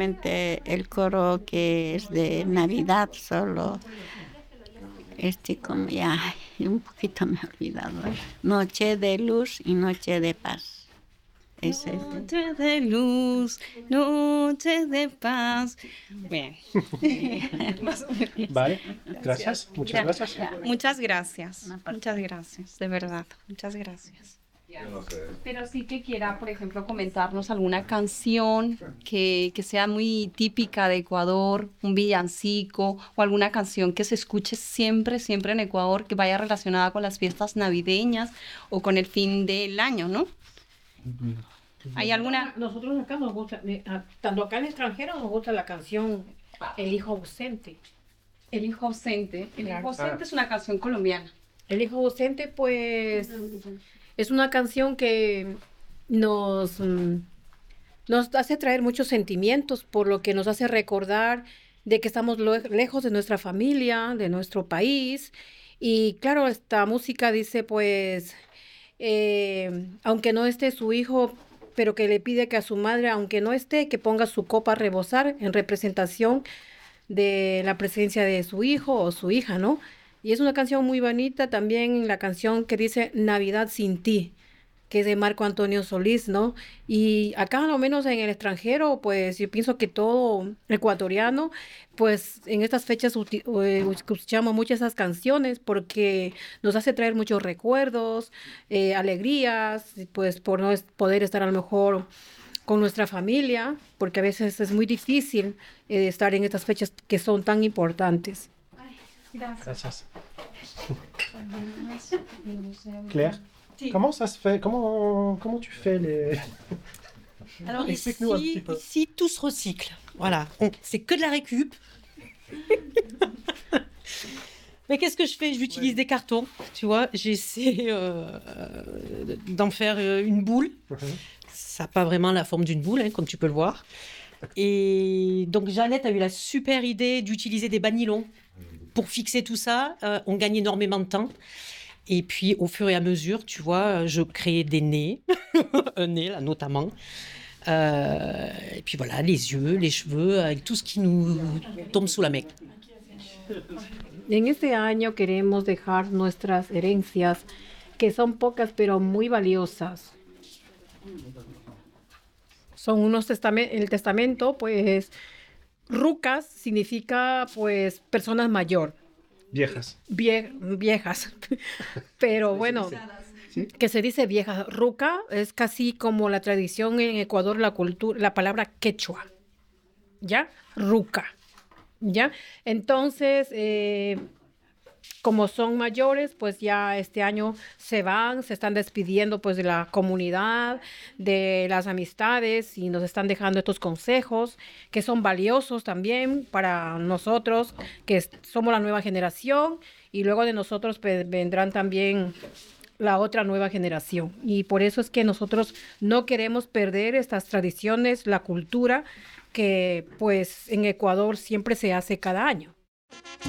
El coro que es de Navidad solo, como ya, un poquito me he olvidado. Noche de luz y noche de paz. Ese es. Noche de luz, noche de paz. Bien. Más o menos. Vale, gracias, muchas gracias. Muchas gracias, de verdad, muchas gracias. Pero sí que quiera, por ejemplo, comentarnos alguna canción que sea muy típica de Ecuador, un villancico o alguna canción que se escuche siempre, siempre en Ecuador, que vaya relacionada con las fiestas navideñas o con el fin del año, ¿no? ¿Hay alguna? Nosotros acá nos gusta, tanto acá en el extranjero nos gusta la canción El hijo ausente. El hijo ausente. El hijo Claro. ausente es una canción colombiana. El hijo ausente, pues, es una canción que nos hace traer muchos sentimientos, por lo que nos hace recordar de que estamos lejos de nuestra familia, de nuestro país. Y claro, esta música dice, pues, aunque no esté su hijo, pero que le pide que a su madre, aunque no esté, que ponga su copa a rebosar en representación de la presencia de su hijo o su hija, ¿no? Y es una canción muy bonita, también la canción que dice Navidad sin ti, que es de Marco Antonio Solís, ¿no? Y acá, al menos en el extranjero, pues yo pienso que todo ecuatoriano, pues en estas fechas escuchamos muchas esas canciones porque nos hace traer muchos recuerdos, alegrías, pues por no poder estar a lo mejor con nuestra familia, porque a veces es muy difícil estar en estas fechas que son tan importantes. Gracias. Claire, comment ça se fait? Comment tu fais les... Alors Explique-nous un petit ici, peu. ici, tout se recycle. Voilà, c'est que de la récup. Mais qu'est-ce que je fais? J'utilise des cartons, tu vois. J'essaie d'en faire une boule. Ça n'a pas vraiment la forme d'une boule, hein, comme tu peux le voir. Et donc Jeannette a eu la super idée d'utiliser des banylons pour fixer tout ça. On gagne énormément de temps. Et puis au fur et à mesure, tu vois, je crée des nez, un nez là notamment. Et puis voilà, les yeux, les cheveux, avec tout ce qui nous tombe sous la main. En este año queremos dejar nuestras herencias, que son pocas pero muy valiosas. Son el testamento, pues, rucas significa, pues, personas mayor, Viejas. viejas, pero bueno, que se dice vieja. Ruca es casi como la tradición en Ecuador, la cultura, la palabra quechua, ¿ya? Ruca, ¿ya? Entonces, como son mayores, pues ya este año se están despidiendo pues de la comunidad, de las amistades y nos están dejando estos consejos que son valiosos también para nosotros, que somos la nueva generación y luego de nosotros pues, vendrán también la otra nueva generación. Y por eso es que nosotros no queremos perder estas tradiciones, la cultura que pues en Ecuador siempre se hace cada año.